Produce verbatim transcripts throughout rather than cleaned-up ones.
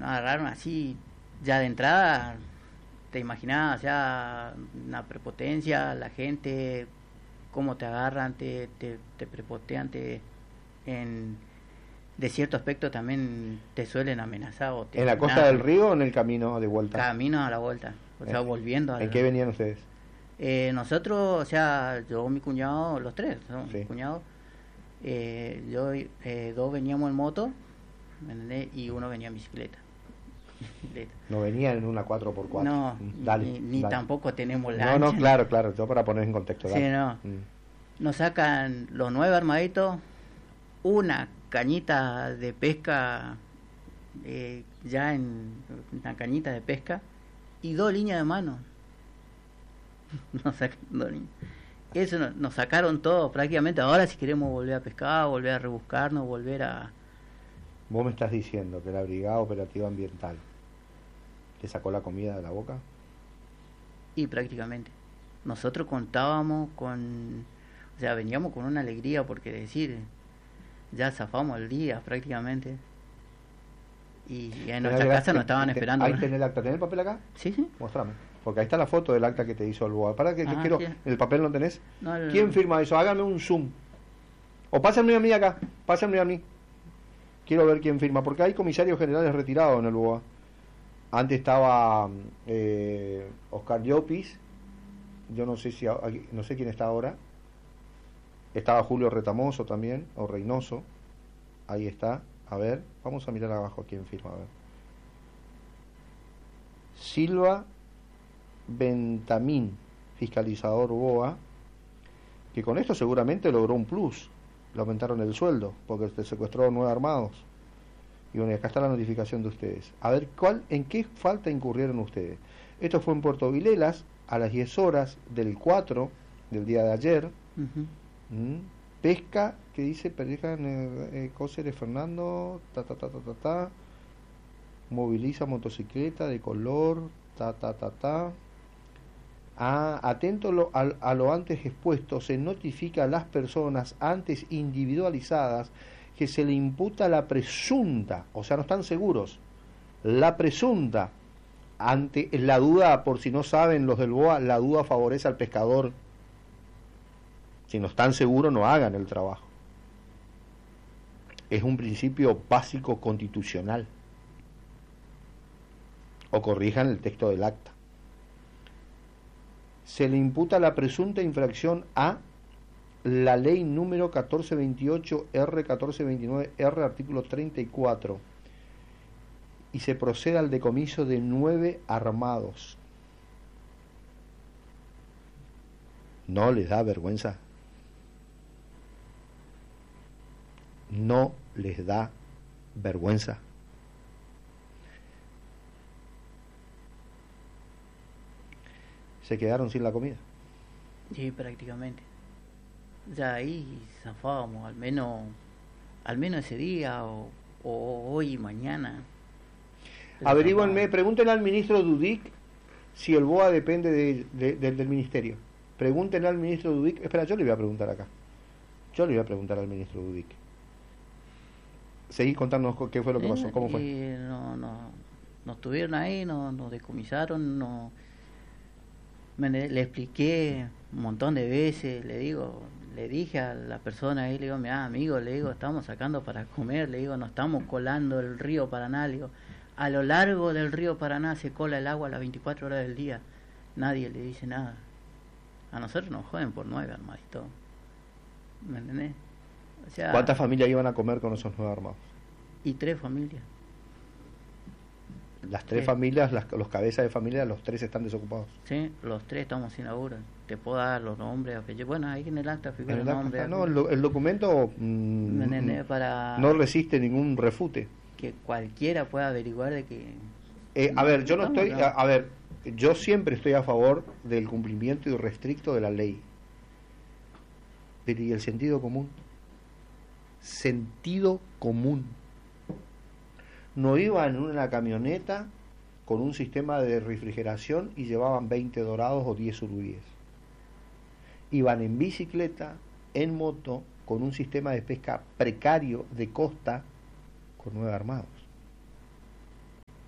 nos agarraron así, ya de entrada, te imaginabas, o sea, una prepotencia, la gente, cómo te agarran, te, te, te prepotean, te, en, de cierto aspecto también te suelen amenazar. O te ¿En la costa del río o en el camino de vuelta? Camino a la vuelta, o sea, ¿Eh? volviendo a ¿En la, qué venían ustedes? Eh, nosotros, o sea, yo, mi cuñado, los tres, ¿no? Sí. Mi cuñado, eh, yo, eh, dos veníamos en moto, ¿me entendés? Y uno venía en bicicleta. bicicleta. No venían en una cuatro por cuatro. No, Mm, dale, ni, ni dale. tampoco tenemos No, lancha. no, claro, claro, yo para poner en contexto. Sí, dale. no. Mm. Nos sacan los nueve armaditos, una cañita de pesca, eh, ya en una cañita de pesca, y dos líneas de mano. Nos sacan dos líneas. Eso nos, nos sacaron todo prácticamente. Ahora si queremos volver a pescar, volver a rebuscarnos, volver a... Vos me estás diciendo que la Brigada Operativa Ambiental te sacó la comida de la boca. Y prácticamente. Nosotros contábamos con... O sea, veníamos con una alegría porque decir, ya zafamos el día prácticamente. Y en nuestra casa nos estaban esperando. Ahí tenés el acta. ¿Tenés el papel acá? Sí, sí. Mostrame. Porque ahí está la foto del acta que te hizo el B O A. Para que yo Ah, quiero... sí. ¿El papel no tenés? No, el- ¿Quién firma eso? Hágame un zoom. O pásenme a mí acá. Pásenme a mí. Quiero ver quién firma. Porque hay comisarios generales retirados en el B O A. Antes estaba eh, Oscar Llopis. Yo no sé si no sé quién está ahora. Estaba Julio Retamoso también, o Reynoso. Ahí está. A ver, vamos a mirar abajo quién firma. A ver. Silva Bentamín, fiscalizador B O A, que con esto seguramente logró un plus. Le aumentaron el sueldo, porque se secuestró nueve armados. Y bueno, acá está la notificación de ustedes. A ver, ¿cuál, ¿en qué falta incurrieron ustedes? Esto fue en Puerto Vilelas, a las diez horas del cuatro del día de ayer. Ujú. ¿Mm? Pesca, que dice, Perdejan, eh, eh, Cóceres Fernando, ta, ta, ta, ta, ta, ta. Moviliza motocicleta de color, ta, ta, ta, ta. Ah, atento lo, a, a lo antes expuesto, se notifica a las personas antes individualizadas que se le imputa la presunta, o sea, no están seguros, la presunta, ante la duda, por si no saben los del B O A, la duda favorece al pescador. Si no están seguros, no hagan el trabajo. Es un principio básico constitucional. O corrijan el texto del acta. Se le imputa la presunta infracción a la ley número catorce veintiocho R catorce veintinueve R artículo treinta y cuatro y se procede al decomiso de nueve armados. ¿No les da vergüenza? ¿No les da vergüenza? Se quedaron sin la comida. Sí, prácticamente. Ya ahí zafábamos, al menos, al menos ese día, o, o hoy y mañana. Pero Averíguenme, zafábamos. pregúntenle al ministro Dudic si el B O A depende de, de, de, del ministerio. Pregúntenle al ministro Dudic. Espera, yo le voy a preguntar acá. Yo le voy a preguntar al ministro Dudic. Seguí contándonos qué fue lo que pasó, cómo fue. Y no, no, nos tuvieron ahí, nos, nos decomisaron, nos, me, le expliqué un montón de veces, le digo, le dije a la persona ahí, le digo, mira amigo, le digo, estamos sacando para comer, le digo, nos estamos colando el río Paraná, le digo, a lo largo del río Paraná se cola el agua a las veinticuatro horas del día, nadie le dice nada. A nosotros nos joden por nueve armaditos, ¿me entendés? O sea, ¿Cuántas familias iban a comer con esos nueve armados? y tres familias. Las tres Sí. familias, las, los cabezas de familia, los tres están desocupados. Sí, los tres estamos sin laburo. Te puedo dar los nombres, apellidos. Bueno, ahí en el acta figura En el el, nombre. acta, no, el, do- el documento mm, ¿Me entendés? Para no resiste ningún refute. que cualquiera pueda averiguar de que... Eh, a ver, yo no Estamos estoy, a, acá. a ver, yo siempre estoy a favor del cumplimiento irrestricto de la ley. Pero ¿y el sentido común? Sentido común. No iban en una camioneta con un sistema de refrigeración y llevaban veinte dorados o diez surubíes. Iban en bicicleta, en moto, con un sistema de pesca precario de costa, con nueve armados.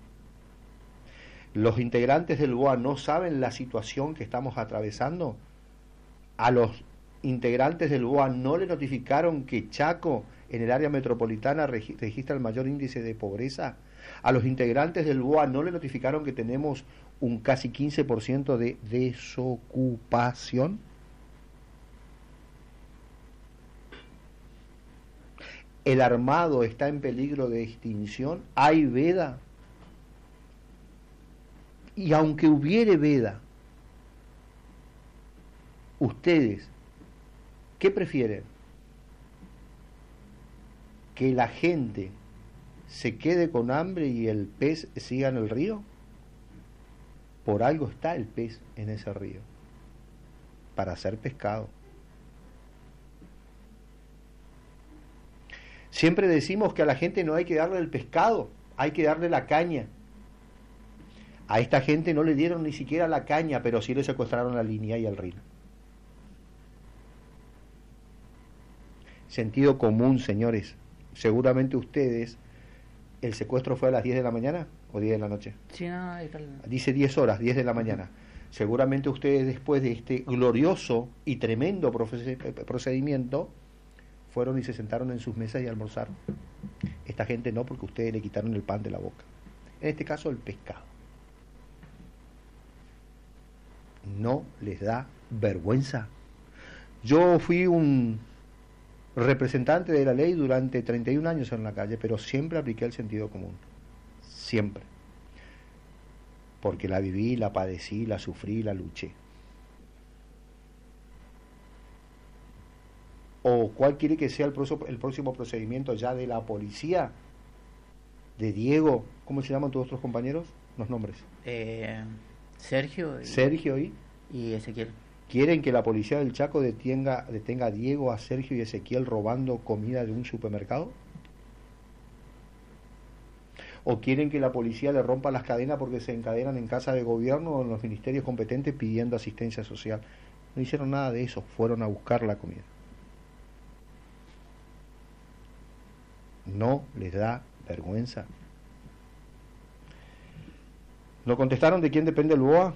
Los integrantes del B O A no saben la situación que estamos atravesando. A los integrantes del B O A no le notificaron que Chaco, en el área metropolitana, registra el mayor índice de pobreza. A los integrantes del B O A no le notificaron que tenemos un casi quince por ciento de desocupación. El armado está en peligro de extinción. Hay veda. Y aunque hubiere veda, ustedes, ¿qué prefieren? ¿Que la gente se quede con hambre y el pez siga en el río? Por algo está el pez en ese río, para ser pescado. Siempre decimos que a la gente no hay que darle el pescado, hay que darle la caña. A esta gente no le dieron ni siquiera la caña, pero sí le secuestraron la línea y el río. Sentido común, señores. Seguramente ustedes, ¿el secuestro fue a las diez de la mañana o diez de la noche? Sí, no, ahí está el... Dice diez horas, diez de la mañana. Seguramente ustedes, después de este glorioso y tremendo procedimiento, fueron y se sentaron en sus mesas y almorzaron. Esta gente no, porque ustedes le quitaron el pan de la boca. En este caso, el pescado. ¿No les da vergüenza? Yo fui un representante de la ley durante treinta y un años en la calle, pero siempre apliqué el sentido común. Siempre. Porque la viví, la padecí, la sufrí, la luché. ¿O cuál quiere que sea el próximo, el próximo procedimiento ya de la policía? De Diego, ¿cómo se llaman tus otros compañeros? Los nombres. Eh, Sergio. Y, Sergio y... Y Ezequiel. ¿Quieren que la policía del Chaco detenga, detenga a Diego, a Sergio y Ezequiel robando comida de un supermercado? ¿O quieren que la policía le rompa las cadenas porque se encadenan en casa de gobierno o en los ministerios competentes pidiendo asistencia social? No hicieron nada de eso, fueron a buscar la comida. ¿No les da vergüenza? ¿Lo contestaron de quién depende el B O A?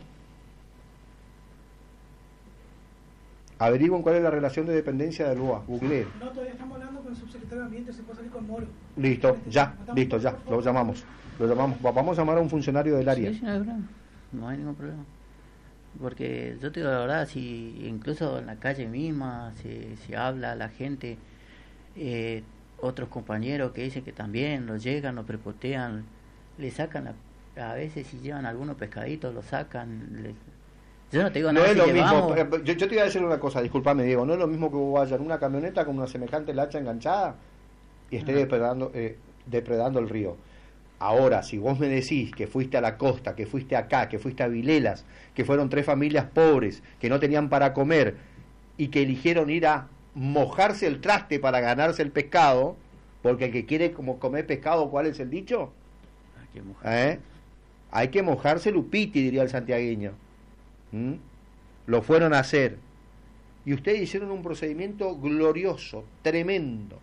Averigüen cuál es la relación de dependencia del B O A. Googleen. No, todavía estamos hablando con el subsecretario de Ambiente, se puede salir con Moro. Listo, ya, listo, ya, lo llamamos. Lo llamamos. Vamos a llamar a un funcionario del área. Sí, sí, no hay problema. No hay ningún problema. Porque yo te digo la verdad, si incluso en la calle misma se, se habla, la gente, eh, otros compañeros que dicen que también lo llegan, lo prepotean, le sacan la, a veces si llevan algunos pescaditos, lo sacan. Le, yo no te digo no nada. Es si lo mismo. vamos... Yo, yo te iba a decir una cosa, discúlpame Diego, no es lo mismo que vos vayas en una camioneta con una semejante lacha enganchada y esté depredando, eh, depredando el río. Ahora, si vos me decís que fuiste a la costa, que fuiste acá, que fuiste a Vilelas, que fueron tres familias pobres, que no tenían para comer y que eligieron ir a mojarse el traste para ganarse el pescado, porque el que quiere como comer pescado, ¿cuál es el dicho? Hay que mojarse, ¿Eh? Hay que mojarse Lupiti, diría el santiagueño. ¿Mm? Lo fueron a hacer. Y ustedes hicieron un procedimiento glorioso, tremendo.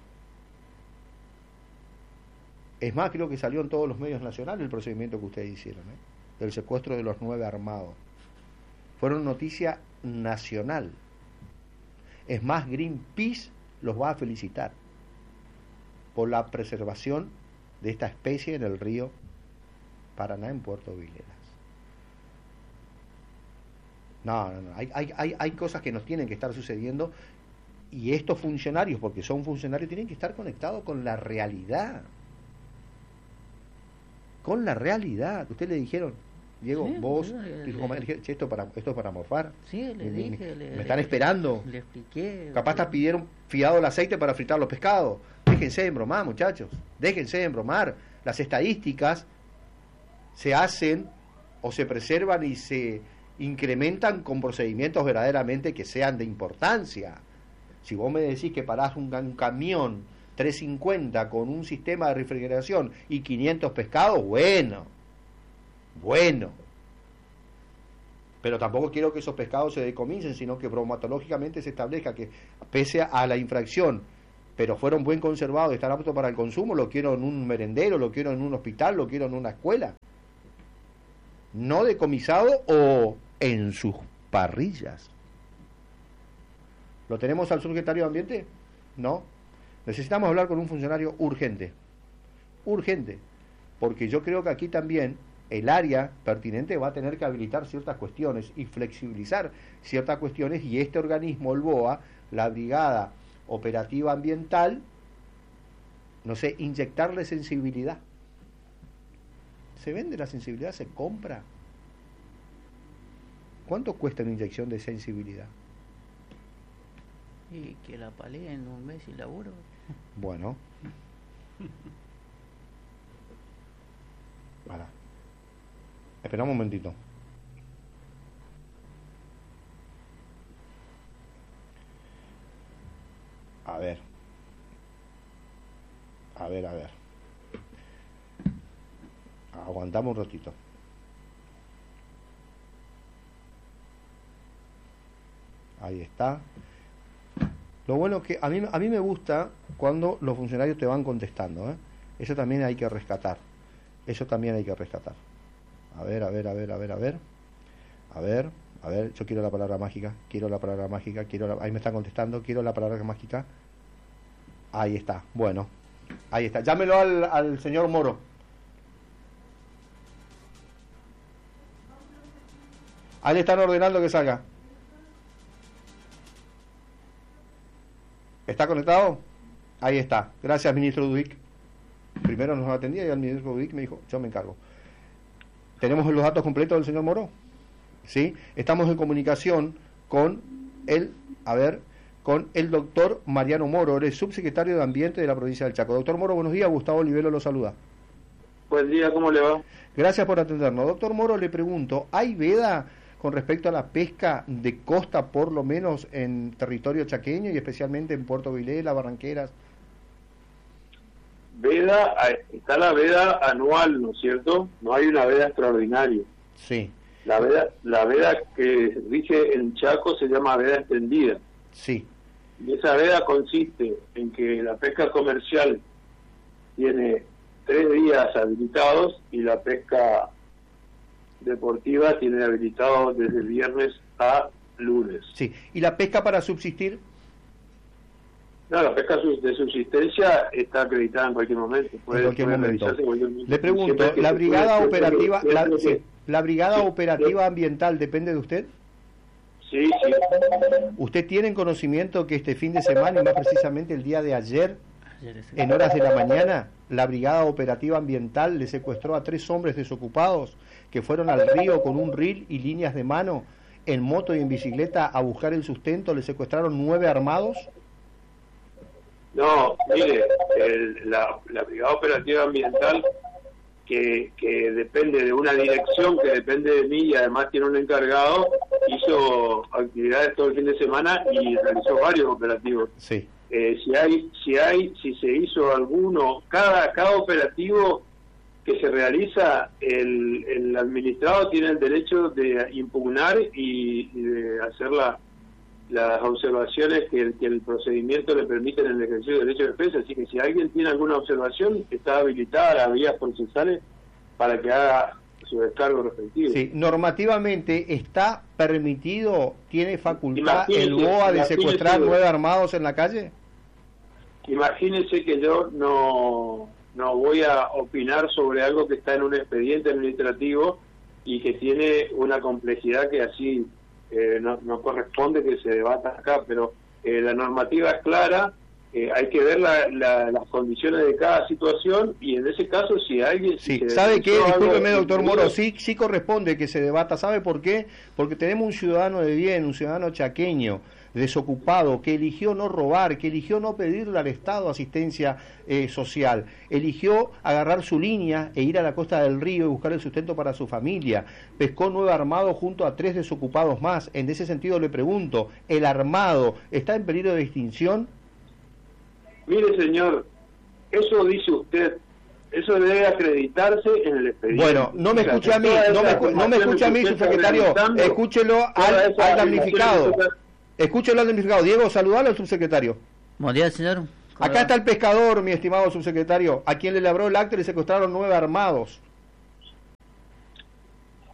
Es más, creo que salió en todos los medios nacionales el procedimiento que ustedes hicieron, ¿eh? Del secuestro de los nueve armados. Fueron noticia nacional. Es más, Greenpeace los va a felicitar por la preservación de esta especie en el río Paraná, en Puerto Vilelas. No, no, no. Hay, hay, hay, hay cosas que nos tienen que estar sucediendo y estos funcionarios, porque son funcionarios, tienen que estar conectados con la realidad. Con la realidad. Ustedes le dijeron, Diego, sí, vos, le, y le, como, che, esto, para, esto es para morfar. Sí, le me, dije. Me, le, me le, están le, esperando. Le expliqué. Capaz hasta pidieron fiado el aceite para fritar los pescados. Déjense de embromar, muchachos. Déjense de embromar. Las estadísticas se hacen o se preservan y se incrementan con procedimientos verdaderamente que sean de importancia. Si vos me decís que parás un, un camión trescientos cincuenta con un sistema de refrigeración y quinientos pescados, bueno, bueno. Pero tampoco quiero que esos pescados se decomisen, sino que bromatológicamente se establezca que pese a la infracción, pero fueron buen conservados y están aptos para el consumo, lo quiero en un merendero, lo quiero en un hospital, lo quiero en una escuela. no decomisado o en sus parrillas. ¿Lo tenemos al subsecretario de Ambiente? No. Necesitamos hablar con un funcionario urgente. Urgente. Porque yo creo que aquí también el área pertinente va a tener que habilitar ciertas cuestiones y flexibilizar ciertas cuestiones, y este organismo, el BOA, la Brigada Operativa Ambiental, no sé, inyectarle sensibilidad. ¿Se vende la sensibilidad? ¿Se compra? ¿Cuánto cuesta una inyección de sensibilidad? Y que la palé en un mes y laburo. Bueno. Para. Espera un momentito. A ver. A ver, a ver. Aguantamos un ratito. Ahí está. Lo bueno es que a mí, a mí me gusta cuando los funcionarios te van contestando, ¿eh? Eso también hay que rescatar. Eso también hay que rescatar. A ver, a ver, a ver, a ver, a ver. A ver, a ver, yo quiero la palabra mágica. Quiero la palabra mágica. Quiero la... Ahí me están contestando. Quiero la palabra mágica. Ahí está. Bueno. Ahí está. Llámelo al, al señor Moro. Ahí le están ordenando que salga. ¿Está conectado? Ahí está. Gracias, ministro Dudic. Primero nos atendía y el ministro Dudic me dijo, yo me encargo. ¿Tenemos los datos completos del señor Moro? ¿Sí? Estamos en comunicación con el, a ver, con el doctor Mariano Moro, el subsecretario de Ambiente de la provincia del Chaco. Doctor Moro, buenos días. Gustavo Olivero lo saluda. Buen día, ¿cómo le va? Gracias por atendernos. Doctor Moro, le pregunto, ¿hay veda con respecto a la pesca de costa, por lo menos en territorio chaqueño y especialmente en Puerto Vilela, Barranqueras? Veda, está la veda anual, ¿no es cierto? No hay una veda extraordinaria. Sí. La veda, la veda que rige en Chaco se llama veda extendida. Sí. Y esa veda consiste en que la pesca comercial tiene tres días habilitados y la pesca deportiva tiene habilitado desde viernes a lunes. Sí. ¿Y la pesca para subsistir? No, la pesca de subsistencia está acreditada en cualquier momento. Puede, en cualquier puede momento. en cualquier momento. Le pregunto, ¿la brigada puede, operativa puede, la, puede, sí, la brigada sí, operativa sí. ambiental depende de usted? Sí, sí. ¿Usted tiene conocimiento que este fin de semana, y más precisamente el día de ayer, Ayer es- en horas de la mañana, la brigada operativa ambiental le secuestró a tres hombres desocupados que fueron al río con un reel y líneas de mano, en moto y en bicicleta, a buscar el sustento? ¿Le secuestraron nueve armados? No, mire, el, la, la Brigada Operativa Ambiental, que, que depende de una dirección, que depende de mí y además tiene un encargado, hizo actividades todo el fin de semana y realizó varios operativos. Sí. Eh, si hay, si hay, si se hizo alguno, cada, cada operativo que se realiza, el, el administrado tiene el derecho de impugnar y, y de hacer la, las observaciones que el, que el procedimiento le permite en el ejercicio del derecho de defensa. Así que si alguien tiene alguna observación, está habilitada las vías procesales para que haga su descargo respectivo. Sí, normativamente está permitido, tiene facultad Imagínese, el BOA de imagínese, secuestrar nueve armados en la calle. Imagínense que yo no, no voy a opinar sobre algo que está en un expediente administrativo y que tiene una complejidad que así eh, no, no corresponde que se debata acá, pero eh, la normativa es clara, eh, hay que ver la, la, las condiciones de cada situación y en ese caso si alguien... Sí, si se ¿sabe qué? denuncia algo- Discúlpeme, doctor Moro, sí, sí corresponde que se debata. ¿Sabe por qué? Porque tenemos un ciudadano de bien, un ciudadano chaqueño, desocupado, que eligió no robar, que eligió no pedirle al Estado asistencia eh, social, eligió agarrar su línea e ir a la costa del río y buscar el sustento para su familia, pescó nueve armados junto a tres desocupados más. En ese sentido le pregunto, ¿el armado está en peligro de extinción? Mire, señor, eso dice usted, eso debe acreditarse en el expediente. Bueno, no me O sea, escuche a mí, toda no me, esa escu- no me información escuche a mí, que usted está subsecretario, realizando, escúchelo toda al, esa al damnificado. información que Escúchelo al damnificado. Diego, saludalo al subsecretario. Buen día, señor. ¿Cómo Acá va? está el pescador, mi estimado subsecretario, a quien le labró el acta y le secuestraron nueve armados.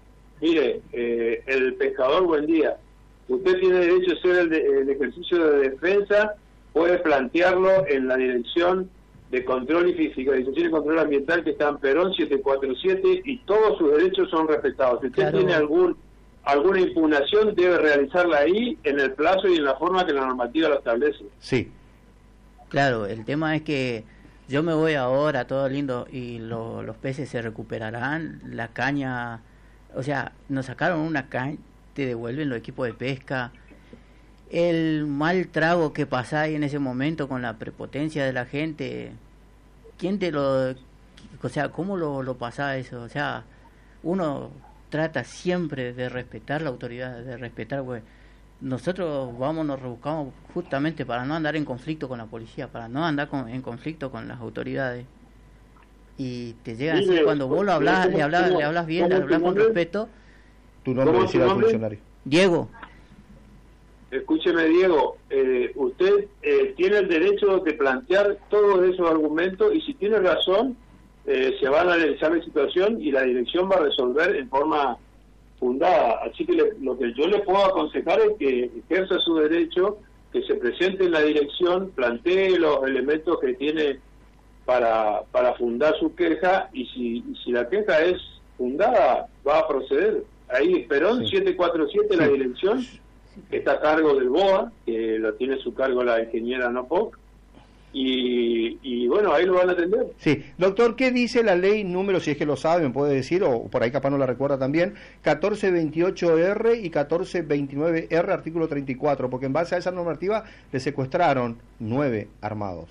Mire, eh, el pescador, buen día. Usted tiene derecho a hacer el, de, el ejercicio de defensa, puede plantearlo en la dirección de control y fiscalización y control ambiental que está en Perón siete cuatro siete y todos sus derechos son respetados. Si usted Claro. tiene algún alguna impugnación, debe realizarla ahí en el plazo y en la forma que la normativa lo establece. Sí. Claro, el tema es que yo me voy ahora, todo lindo, y lo, los peces se recuperarán, la caña, o sea, nos sacaron una caña, te devuelven los equipos de pesca, el mal trago que pasáis en ese momento con la prepotencia de la gente, ¿quién te lo, o sea, cómo lo, lo pasás eso? O sea, uno trata siempre de respetar la autoridad, de respetar, pues, nosotros vamos, nos rebuscamos justamente para no andar en conflicto con la policía, para no andar con, en conflicto con las autoridades. Y te llega así, cuando vos lo hablas, le hablas, le hablas bien, le hablas con respeto. Tu nombre, ¿Cómo decir tu al nombre? funcionario. Diego, Escúcheme, Diego, eh, usted eh, tiene el derecho de plantear todos esos argumentos y si tiene razón, eh, se va a analizar la situación y la dirección va a resolver en forma fundada. Así que le, lo que yo le puedo aconsejar es que ejerza su derecho, que se presente en la dirección, plantee los elementos que tiene para, para fundar su queja y si, y si la queja es fundada, va a proceder. Ahí, Perón Sí. siete cuatro siete, Sí. la dirección, que está a cargo del B O A, que lo tiene a su cargo la ingeniera Nopoc, y, y bueno, ahí lo van a atender. Sí, doctor, ¿qué dice la ley número, si es que lo sabe, me puede decir, o por ahí capaz no la recuerda también, catorce veintiocho R y catorce veintinueve R, artículo treinta y cuatro, porque en base a esa normativa le secuestraron nueve armados.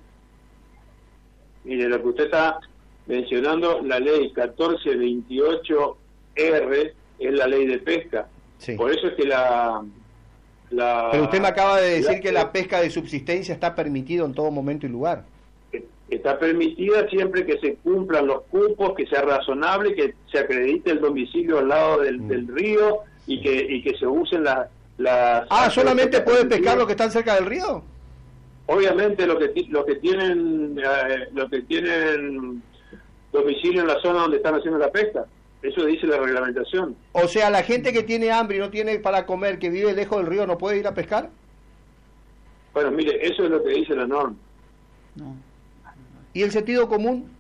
Mire, lo que usted está mencionando, la ley catorce veintiocho R es la ley de pesca. Sí. Por eso es que la... la Pero usted me acaba de decir la- que la pesca de subsistencia está permitido en todo momento y lugar. Está permitida siempre que se cumplan los cupos, que sea razonable, que se acredite el domicilio al lado del, Mm. del río y que y que se usen las... las Ah, ¿solamente puede pescar permitidas. los que están cerca del río? Obviamente lo que ti- lo que tienen eh, lo que tienen domicilio en la zona donde están haciendo la pesca, eso dice la reglamentación. O sea, la gente que tiene hambre y no tiene para comer, que vive lejos del río, ¿no puede ir a pescar? Bueno, mire, eso es lo que dice la norma. no, ¿Y el sentido común?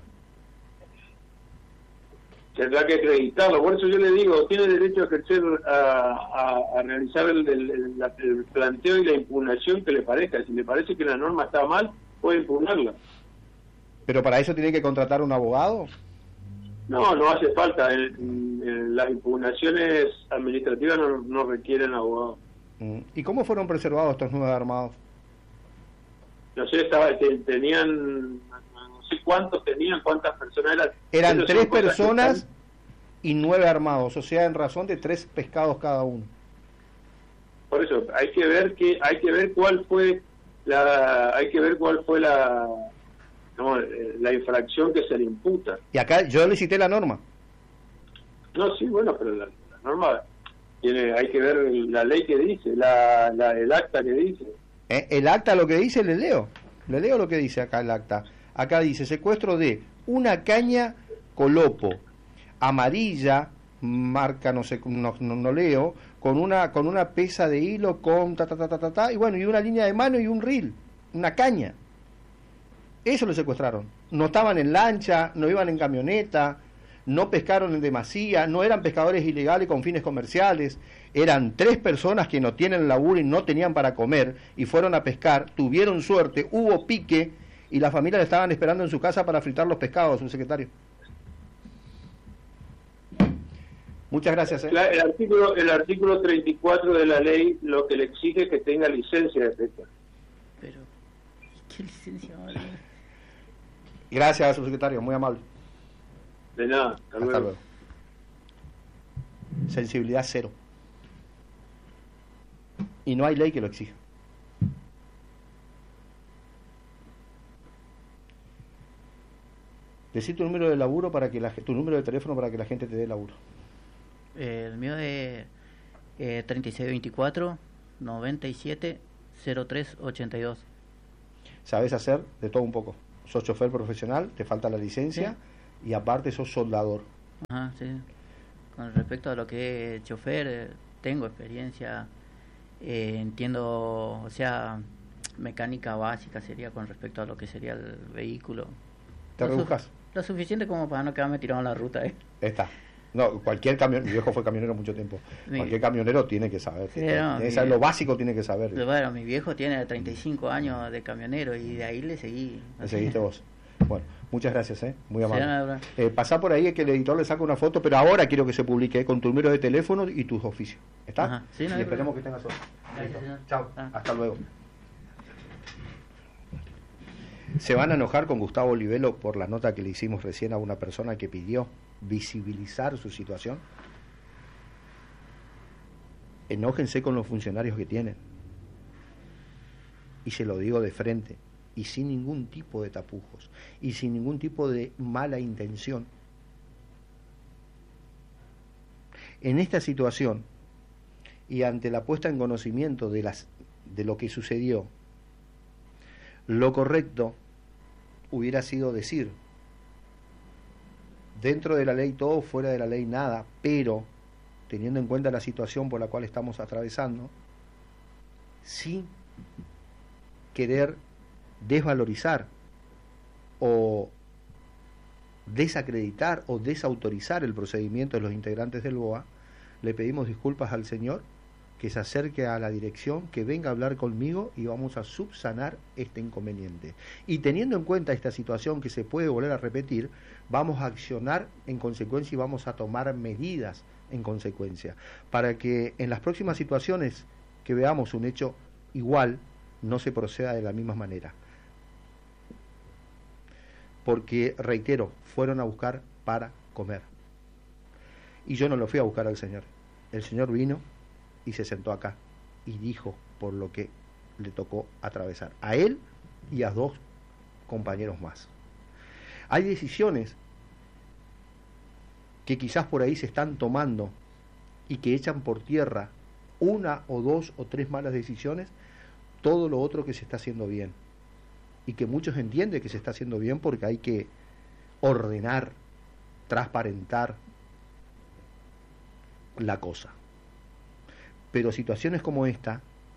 Tendrá que acreditarlo, por eso yo le digo, tiene derecho a ejercer, a, a- a realizar el, el- el- la- el planteo y la impugnación que le parezca. Si le parece que la norma está mal, puede impugnarla. ¿Pero para eso tiene que contratar un abogado? No, no hace falta. En- en las impugnaciones administrativas no, no requieren abogado. Mm. ¿Y cómo fueron preservados estos nueve armados? No sé, estaba, te- tenían, no sé cuántos tenían, cuántas personas eran. Eran Esas son tres cosas que personas están- y nueve armados, o sea, en razón de tres pescados cada uno. Por eso hay que ver que hay que ver cuál fue la hay que ver cuál fue la no, eh, la infracción que se le imputa. Y acá yo le cité la norma. No, sí, bueno, pero la, la norma tiene hay que ver la ley que dice, la, la el acta que dice. ¿Eh? El acta lo que dice, le leo. Le leo lo que dice acá el acta. Acá dice, secuestro de una caña colopo, amarilla, marca, no sé, no, no, no leo, con una con una pesa de hilo, con ta, ta, ta, ta, ta, ta, y bueno, y una línea de mano y un reel, una caña. Eso lo secuestraron. No estaban en lancha, no iban en camioneta, no pescaron en demasía, no eran pescadores ilegales con fines comerciales, eran tres personas que no tienen laburo y no tenían para comer y fueron a pescar, tuvieron suerte, hubo pique y la familia le estaban esperando en su casa para fritar los pescados, subsecretario. Muchas gracias. ¿eh? La- el artículo el artículo treinta y cuatro de la ley lo que le exige es que tenga licencia de pesca. pero ¿qué licencia va a dar? Gracias, subsecretario, muy amable. De nada, hasta Hasta luego. luego. Sensibilidad cero. Y no hay ley que lo exija. Decí tu número de laburo para que la, ge- tu número de teléfono para que la gente te dé laburo. Eh, el mío es eh, treinta y seis veinticuatro noventa y siete cero tres ochenta y dos. Sabes hacer de todo un poco. Sos chofer profesional, te falta la licencia y aparte sos soldador. Ajá, sí. con respecto a lo que es chofer, eh, tengo experiencia, eh, entiendo, o sea, mecánica básica sería con respecto a lo que sería el vehículo. ¿Te Lo, rebuscas? su- lo suficiente como para no quedarme tirado en la ruta, ¿eh? Está. No, cualquier camión, mi viejo fue camionero mucho tiempo. Mi- Cualquier camionero tiene que saber. Sí, tiene no, que mi- saber lo básico tiene que saber. Pero bueno, mi viejo tiene treinta y cinco años de camionero y de ahí le seguí. Me seguiste vos. Bueno, muchas gracias, ¿eh? Muy amable. Sí, no, no, no. Eh, pasá por ahí, es que el editor le saca una foto, pero ahora quiero que se publique, ¿eh? Con tu número de teléfono y tus oficios. ¿Está? Ajá. Sí, no y hay esperemos problema. que tengas suerte. Gracias, Listo. señor. Chao. Ah. Hasta luego. Se van a enojar con Gustavo Olivelo por la nota que le hicimos recién a una persona que pidió visibilizar su situación. Enójense con los funcionarios que tienen. Y se lo digo de frente, y sin ningún tipo de tapujos, y sin ningún tipo de mala intención. En esta situación, y ante la puesta en conocimiento de, las, de lo que sucedió, lo correcto hubiera sido decir, dentro de la ley todo, fuera de la ley nada, pero teniendo en cuenta la situación por la cual estamos atravesando, sin querer desvalorizar o desacreditar o desautorizar el procedimiento de los integrantes del B O A, le pedimos disculpas al señor, que se acerque a la dirección, que venga a hablar conmigo y vamos a subsanar este inconveniente. Y teniendo en cuenta esta situación que se puede volver a repetir, vamos a accionar en consecuencia y vamos a tomar medidas en consecuencia, para que en las próximas situaciones que veamos un hecho igual, no se proceda de la misma manera. Porque, reitero, fueron a buscar para comer. Y yo no lo fui a buscar al señor. El señor vino y se sentó acá y dijo por lo que le tocó atravesar a él y a dos compañeros más. Hay decisiones que quizás por ahí se están tomando y que echan por tierra una o dos o tres malas decisiones, todo lo otro que se está haciendo bien, y que muchos entienden que se está haciendo bien porque hay que ordenar, transparentar la cosa. Pero situaciones como esta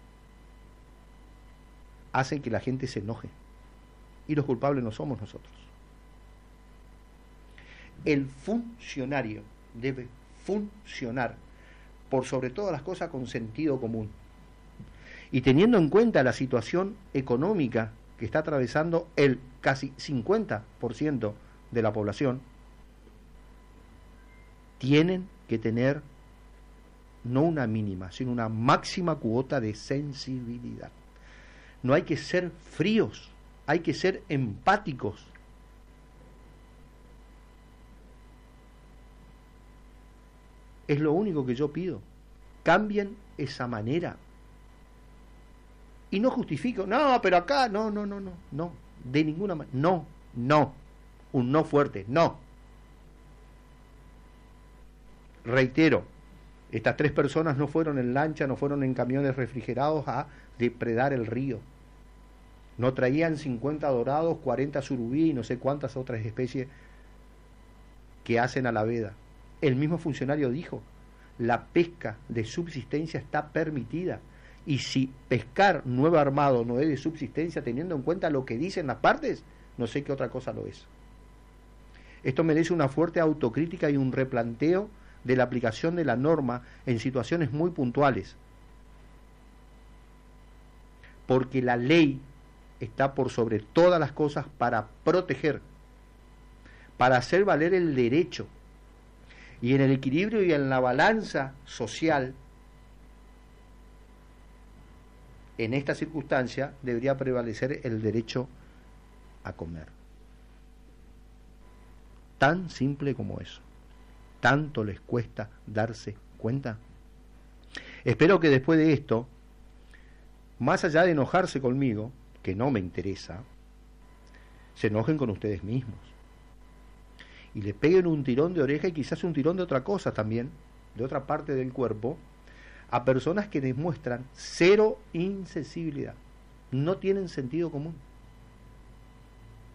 hacen que la gente se enoje, y los culpables no somos nosotros. El funcionario debe funcionar por sobre todas las cosas con sentido común. Y teniendo en cuenta la situación económica que está atravesando el casi cincuenta por ciento de la población, tienen que tener no una mínima, sino una máxima cuota de sensibilidad. No hay que ser fríos, hay que ser empáticos. Es lo único que yo pido. Cambien esa manera. Y no justifico, no, pero acá, no, no, no, no, no, de ninguna manera, no, no, un no fuerte, no. Reitero, estas tres personas no fueron en lancha, no fueron en camiones refrigerados a depredar el río. No traían cincuenta dorados, cuarenta surubí y no sé cuántas otras especies que hacen a la veda. El mismo funcionario dijo, la pesca de subsistencia está permitida. Y si pescar nuevo armado no es de subsistencia, teniendo en cuenta lo que dicen las partes, no sé qué otra cosa lo es. Esto merece una fuerte autocrítica y un replanteo de la aplicación de la norma en situaciones muy puntuales. Porque la ley está por sobre todas las cosas para proteger, para hacer valer el derecho. Y en el equilibrio y en la balanza social, en esta circunstancia debería prevalecer el derecho a comer. Tan simple como eso. ¿Tanto les cuesta darse cuenta? Espero que después de esto, más allá de enojarse conmigo, que no me interesa, se enojen con ustedes mismos. Y le peguen un tirón de oreja y quizás un tirón de otra cosa también, de otra parte del cuerpo, a personas que demuestran cero insensibilidad, no tienen sentido común.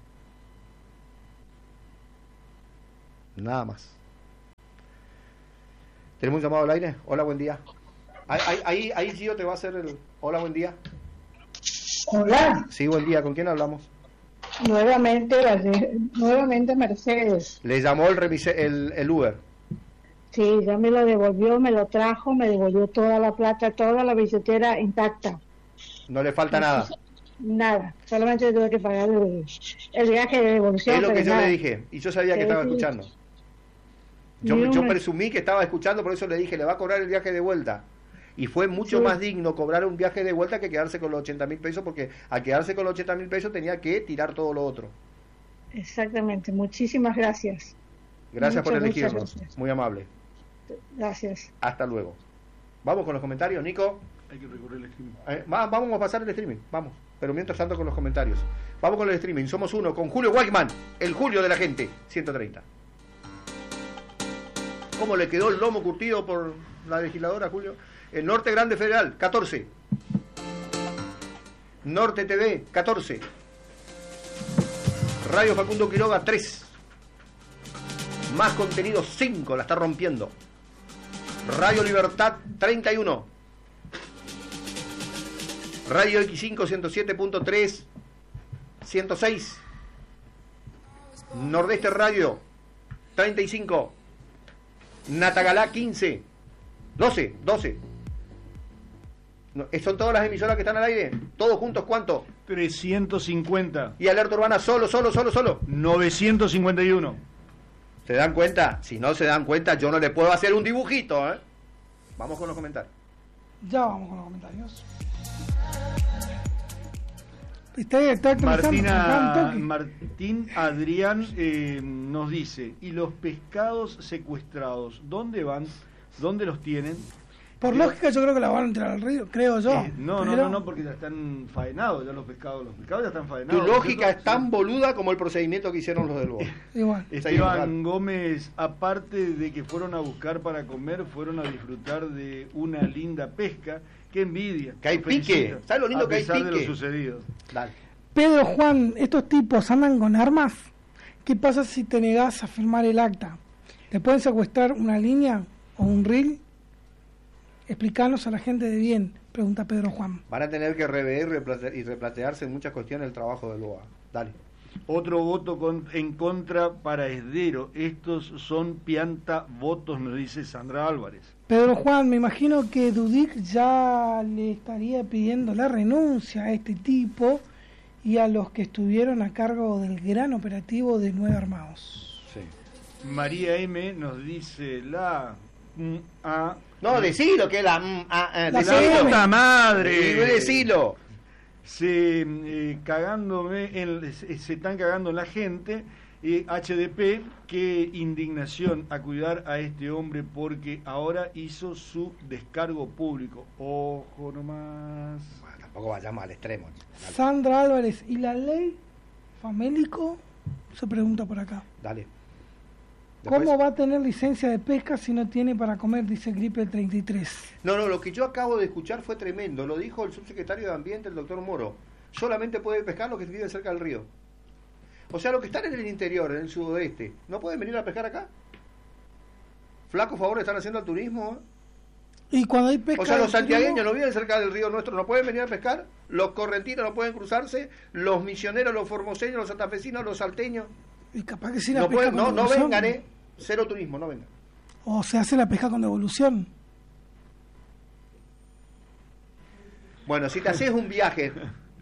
Nada más. ¿Tenemos un llamado al aire? Hola, buen día. Ahí, ahí, ahí, ahí Gio te va a hacer el... Hola, buen día. Hola. Sí, buen día. ¿Con quién hablamos? Nuevamente, nuevamente Mercedes. Le llamó el, remise, el, el Uber. Sí, ya me lo devolvió, me lo trajo, me devolvió toda la plata, toda la billetera intacta. No le falta nada. Nada, solamente tuve que pagar el, el viaje de devolución. Es lo que yo nada. le dije, y yo sabía que Sí, estaba sí. escuchando. Yo, Ni yo una- presumí que estaba escuchando, por eso le dije, le va a cobrar el viaje de vuelta. Y fue mucho Sí. más digno cobrar un viaje de vuelta que quedarse con los ochenta mil pesos, porque al quedarse con los ochenta mil pesos tenía que tirar todo lo otro. Exactamente, muchísimas gracias. Gracias por Muchas, elegirnos, muchas gracias. muy amable. Gracias. Hasta luego. Vamos con los comentarios, Nico. Hay que recorrer el streaming. Eh, va- vamos a pasar el streaming, vamos. Pero mientras tanto con los comentarios. Vamos con el streaming. Somos uno con Julio Waldman, el Julio de la gente, ciento treinta. ¿Cómo le quedó el lomo curtido por la legisladora, Julio? El Norte Grande Federal, catorce. Norte T V, catorce. Radio Facundo Quiroga, tres. Más contenido, cinco. La está rompiendo. Radio Libertad, treinta y uno. Radio X cinco, ciento siete punto tres, ciento seis. Nordeste Radio, treinta y cinco. Natagalá, quince. doce, doce. No, ¿son todas las emisoras que están al aire? ¿Todos juntos cuánto? trescientos cincuenta. Y Alerta Urbana solo, solo, solo, solo. novecientos cincuenta y uno. ¿Se dan cuenta? Si no se dan cuenta, yo no le puedo hacer un dibujito, ¿eh? Vamos con los comentarios. Ya vamos con los comentarios. Está, está actualizando, acá Martina, un toque. Martín Adrián eh, nos dice, ¿y los pescados secuestrados dónde van? ¿Dónde los tienen? Por lógica yo creo que la van a entrar al río, creo yo. Eh, no, no, pero- no, no, porque ya están faenados, ya los pescados, los pescados ya están Tu faenados. lógica Nosotros- es tan boluda como el procedimiento que hicieron los del B O A. Igual. Esteban Gómez, aparte de que fueron a buscar para comer, fueron a disfrutar de una linda pesca. ¡Qué envidia! Que hay Los felicito, pique. ¿Sabes lo lindo a que hay pesar de pique? lo sucedido. Dale. Pedro Juan, ¿estos tipos andan con armas? ¿Qué pasa si te negás a firmar el acta? ¿Te pueden secuestrar una línea o un reel? Explicanos a la gente de bien, pregunta Pedro Juan. Van a tener que rever replante- y replantearse en muchas cuestiones el trabajo del B O A. Dale. Otro voto con- en contra para Esdero. Estos son pianta votos, nos dice Sandra Álvarez. Pedro Juan, me imagino que Dudic ya le estaría pidiendo la renuncia a este tipo y a los que estuvieron a cargo del gran operativo de Nueve Armados. Sí. María M nos dice la mm, a No, decilo que la... mm, ah, ah, La decilo. puta madre. Decilo, decilo. Se eh, cagándome en- se, se están cagando en la gente. eh, H D P, qué indignación a cuidar a este hombre porque ahora hizo su descargo público. Ojo nomás. Bueno, tampoco vayamos al extremo. Dale. Sandra Álvarez, ¿y la ley famélico? Se pregunta por acá. Dale. ¿Cómo Después- va a tener licencia de pesca si no tiene para comer? Dice Gripe treinta y tres. No, no, lo que yo acabo de escuchar fue tremendo. Lo dijo el subsecretario de Ambiente, el doctor Moro. Solamente puede pescar los que viven cerca del río. O sea, los que están en el interior, en el sudoeste, ¿no pueden venir a pescar acá? Flaco favor están haciendo al turismo. ¿eh? Y cuando hay pesca... O sea, los de santiagueños turismo, no viven cerca del río nuestro, no pueden venir a pescar. Los correntinos no pueden cruzarse. Los misioneros, los formoseños, los santafesinos, los salteños. Y capaz que sí la No, pesca pueden, con no, no devolución. vengan, ¿eh? Cero turismo, no vengan. O se hace la pesca con devolución. Bueno, si te haces un viaje,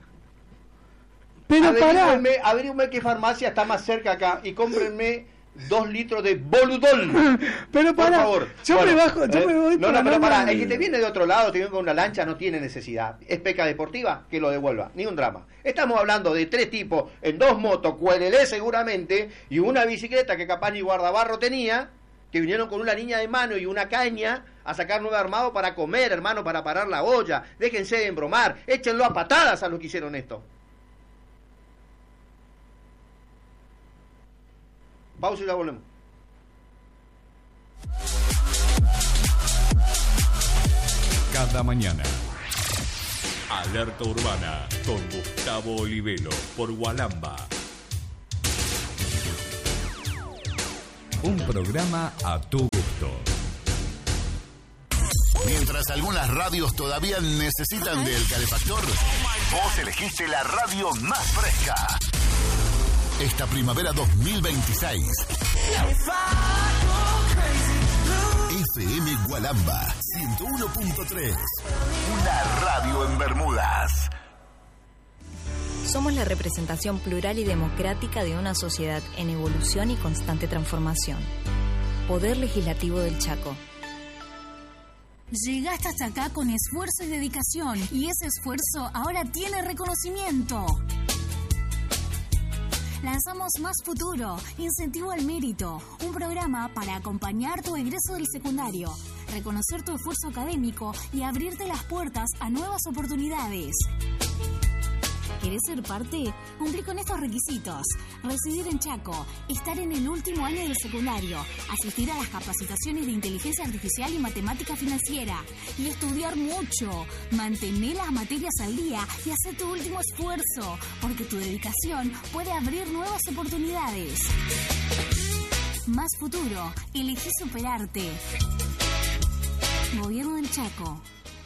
Pero pará, averígüenme, averígüenme qué farmacia está más cerca acá y cómprenme dos litros de Boludol. pero Por pará, favor. yo Bueno, me bajo, yo eh, me voy No, por no, la pero norma pará, del- el que te viene de otro lado, te viene con una lancha, no tiene necesidad. Es pesca deportiva, que lo devuelva, ni un drama. Estamos hablando de tres tipos en dos motos, Cuelelé seguramente, y una bicicleta que capaz ni guardabarro tenía, que vinieron con una línea de mano y una caña a sacar Nueve Armado para comer, hermano, para parar la olla. Déjense de embromar, échenlo a patadas a los que hicieron esto. Pausa y ya volvemos. Cada mañana. Alerta Urbana con Gustavo Olivero por Gualamba. Un programa a tu gusto. Mientras algunas radios todavía necesitan del calefactor, vos elegiste la radio más fresca. Esta primavera dos mil veintiséis. F M Gualamba ciento uno punto tres. Una radio en Bermudas. Somos la representación plural y democrática de una sociedad en evolución y constante transformación. Poder Legislativo del Chaco. Llegaste hasta acá con esfuerzo y dedicación, y ese esfuerzo ahora tiene reconocimiento. Lanzamos Más Futuro, Incentivo al Mérito, un programa para acompañar tu egreso del secundario, reconocer tu esfuerzo académico y abrirte las puertas a nuevas oportunidades. ¿Querés ser parte? Cumplí con estos requisitos: residir en Chaco, estar en el último año del secundario, asistir a las capacitaciones de inteligencia artificial y matemática financiera, y estudiar mucho. Mantener las materias al día y hacer tu último esfuerzo, porque tu dedicación puede abrir nuevas oportunidades. Más Futuro, elegí superarte. Gobierno del Chaco.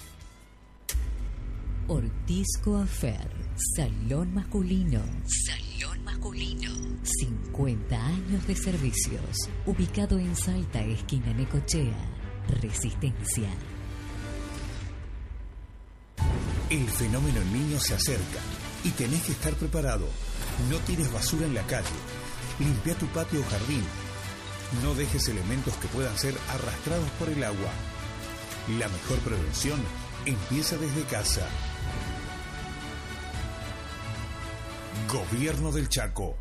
Ortiz Coafer, salón masculino. Salón masculino. cincuenta años de servicios. Ubicado en Salta, esquina Necochea. Resistencia. El fenómeno niño se acerca y tenés que estar preparado. No tires basura en la calle. Limpia tu patio o jardín. No dejes elementos que puedan ser arrastrados por el agua. La mejor prevención empieza desde casa. Gobierno del Chaco.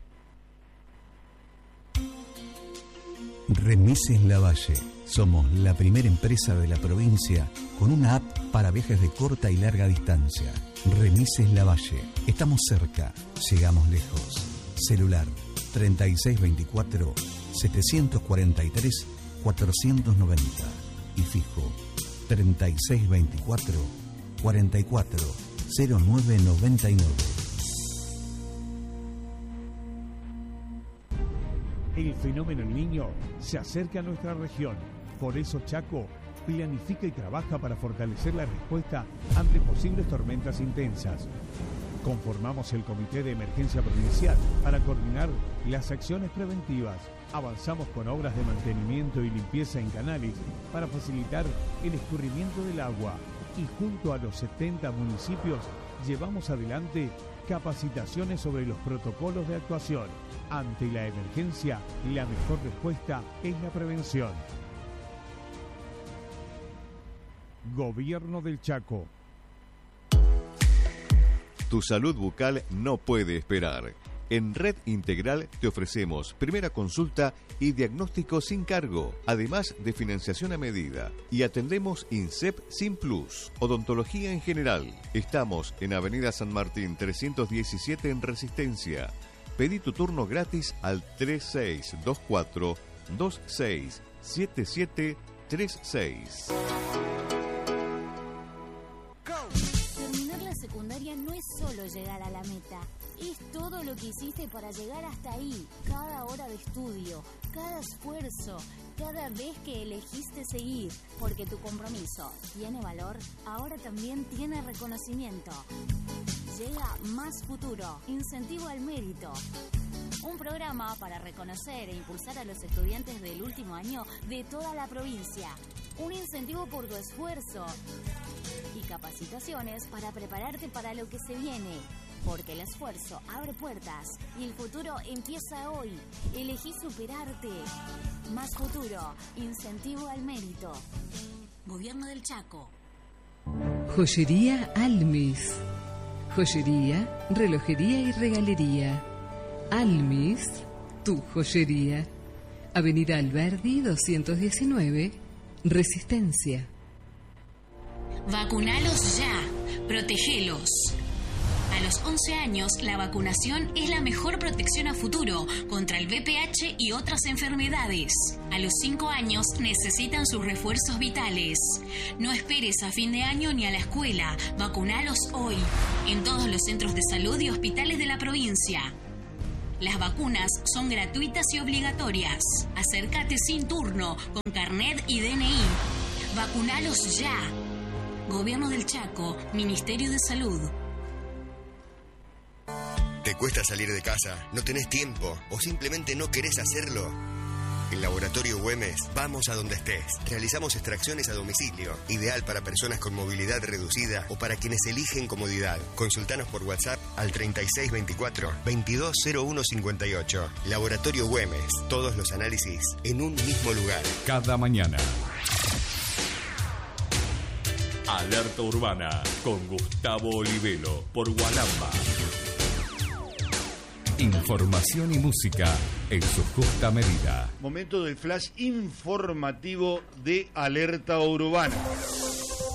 Remises Lavalle. Somos la primera empresa de la provincia con una app para viajes de corta y larga distancia. Remises Lavalle. Estamos cerca, llegamos lejos. Celular treinta y seis veinticuatro, setecientos cuarenta y tres, cuatrocientos noventa. Y fijo treinta y seis veinticuatro, cuarenta y cuatro, cero nueve noventa y nueve. El fenómeno El Niño se acerca a nuestra región. Por eso Chaco planifica y trabaja para fortalecer la respuesta ante posibles tormentas intensas. Conformamos el Comité de Emergencia Provincial para coordinar las acciones preventivas. Avanzamos con obras de mantenimiento y limpieza en canales para facilitar el escurrimiento del agua. Y junto a los setenta municipios llevamos adelante capacitaciones sobre los protocolos de actuación. Ante la emergencia, la mejor respuesta es la prevención. Gobierno del Chaco. Tu salud bucal no puede esperar. En Red Integral te ofrecemos primera consulta y diagnóstico sin cargo, además de financiación a medida. Y atendemos INSEP sin plus, odontología en general. Estamos en Avenida San Martín trescientos diecisiete en Resistencia. Pedí tu turno gratis al tres seis dos cuatro, dos seis siete siete tres seis. Terminar la secundaria no es solo llegar a la meta. Es todo lo que hiciste para llegar hasta ahí. Cada hora de estudio, cada esfuerzo, cada vez que elegiste seguir. Porque tu compromiso tiene valor, ahora también tiene reconocimiento. Llega Más Futuro, Incentivo al Mérito. Un programa para reconocer e impulsar a los estudiantes del último año de toda la provincia. Un incentivo por tu esfuerzo. Y capacitaciones para prepararte para lo que se viene. Porque el esfuerzo abre puertas y el futuro empieza hoy. Elegí superarte. Más Futuro, Incentivo al Mérito. Gobierno del Chaco. Joyería Almis. Joyería, relojería y regalería. Almis, tu joyería. Avenida Alberdi doscientos diecinueve, Resistencia. Vacunalos ya. Protegelos. A los once años, la vacunación es la mejor protección a futuro contra el V P H y otras enfermedades. A los cinco años necesitan sus refuerzos vitales. No esperes a fin de año ni a la escuela. Vacunalos hoy, en todos los centros de salud y hospitales de la provincia. Las vacunas son gratuitas y obligatorias. Acércate sin turno, con carnet y D N I. Vacunalos ya. Gobierno del Chaco, Ministerio de Salud. ¿Te cuesta salir de casa? ¿No tenés tiempo? ¿O simplemente no querés hacerlo? En Laboratorio Güemes, vamos a donde estés. Realizamos extracciones a domicilio, ideal para personas con movilidad reducida o para quienes eligen comodidad. Consultanos por WhatsApp al treinta y seis veinticuatro, veintidós cero uno cincuenta y ocho. Laboratorio Güemes, todos los análisis en un mismo lugar. Cada mañana. Alerta Urbana con Gustavo Olivelo por Gualamba. Información y música en su justa medida. Momento del flash informativo de Alerta Urbana.